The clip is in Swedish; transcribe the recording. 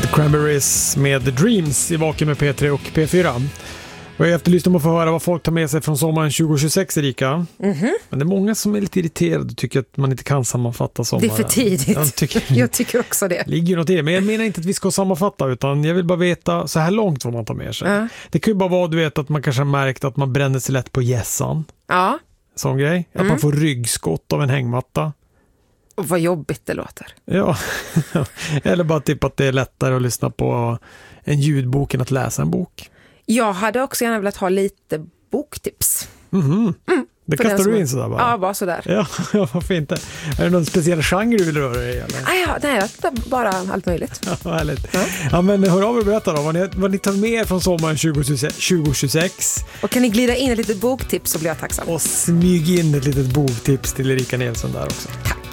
The Cranberries med The Dreams i Vaken med P3 och P4. Och jag efterlyst om att få höra vad folk tar med sig från sommaren 2026, Erika. Men det är många som är lite irriterade och tycker att man inte kan sammanfatta sommaren. Det är för tidigt. Jag tycker också det. Ligger något i det. Men jag menar inte att vi ska sammanfatta, utan jag vill bara veta så här långt vad man tar med sig. Det kan ju bara vara, du vet, att man kanske har märkt att man bränner sig lätt på gässan. Ja. Sån grej. Att man får ryggskott av en hängmatta. Och vad jobbigt det låter. Ja, eller bara typ att det är lättare att lyssna på en ljudbok än att läsa en bok. Jag hade också gärna velat ha lite boktips. Det kastar du in sådär bara? Ja, bara sådär. Ja, varför inte? Är det någon speciell genre du vill röra dig i? Nej, bara allt möjligt. Ja, härligt. Ja, men hör av er och berätta då vad ni tar med er från sommaren 2026. Och kan ni glida in ett litet boktips så blir jag tacksam. Och smyg in ett litet boktips till Erika Nilsson där också. Tack.